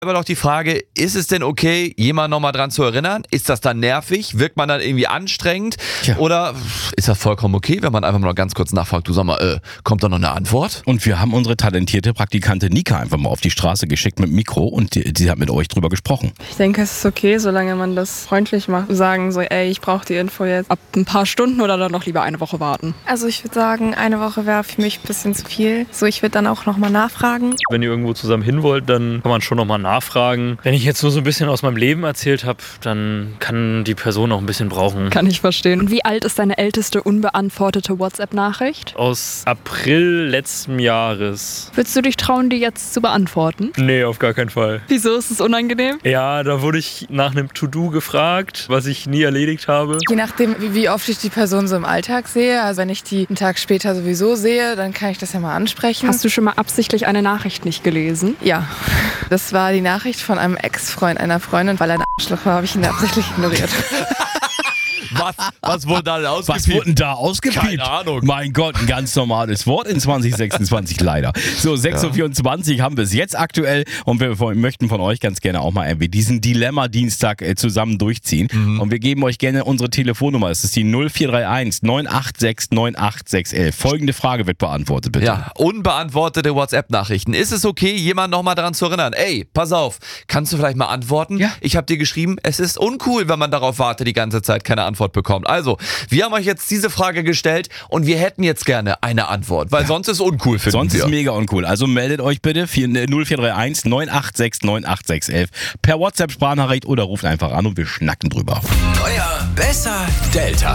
Aber doch die Frage, ist es denn okay, jemanden nochmal dran zu erinnern? Ist das dann nervig? Wirkt man dann irgendwie anstrengend? Tja. Oder ist das vollkommen okay, wenn man einfach mal noch ganz kurz nachfragt, du sag mal, kommt da noch eine Antwort? Und wir haben unsere talentierte Praktikantin Nika einfach mal auf die Straße geschickt mit Mikro und sie hat mit euch drüber gesprochen. Ich denke, es ist okay, solange man das freundlich macht. Sagen so, ey, ich brauche die Info jetzt ab ein paar Stunden oder dann noch lieber eine Woche warten. Also ich würde sagen, eine Woche wäre für mich ein bisschen zu viel. So, ich würde dann auch nochmal nachfragen. Wenn ihr irgendwo zusammen hin wollt, dann kann man schon nochmal nachfragen. Wenn ich jetzt nur so ein bisschen aus meinem Leben erzählt habe, dann kann die Person auch ein bisschen brauchen. Kann ich verstehen. Und wie alt ist deine älteste unbeantwortete WhatsApp-Nachricht? Aus April letzten Jahres. Würdest du dich trauen, die jetzt zu beantworten? Nee, auf gar keinen Fall. Wieso ist es unangenehm? Ja, da wurde ich nach einem To-Do gefragt, was ich nie erledigt habe. Je nachdem, wie oft ich die Person so im Alltag sehe, also wenn ich die einen Tag später sowieso sehe, dann kann ich das ja mal ansprechen. Hast du schon mal absichtlich eine Nachricht nicht gelesen? Ja, das war die Nachricht von einem Ex-Freund einer Freundin, weil er ein Arschloch war, habe ich ihn absichtlich ignoriert. Was wurde da ausgepiept? Was wurde denn da ausgepiept? Keine Ahnung. Mein Gott, ein ganz normales Wort in 2026 leider. So, 6.24 Uhr haben wir es jetzt aktuell und wir möchten von euch ganz gerne auch mal irgendwie diesen Dilemma-Dienstag zusammen durchziehen. Und wir geben euch gerne unsere Telefonnummer. Es ist die 0431 986 98611. Folgende Frage wird beantwortet, bitte. Ja, unbeantwortete WhatsApp-Nachrichten. Ist es okay, jemanden nochmal daran zu erinnern? Ey, pass auf, kannst du vielleicht mal antworten? Ja. Ich habe dir geschrieben, es ist uncool, wenn man darauf wartet, die ganze Zeit keine Antwort bekommt. Also, wir haben euch jetzt diese Frage gestellt und wir hätten jetzt gerne eine Antwort, weil sonst ist uncool, finden Sonst wir. ist mega uncool. Also meldet euch bitte 0431 986 98611 per WhatsApp-Sprachnachricht oder ruft einfach an und wir schnacken drüber. Euer Besser Delta.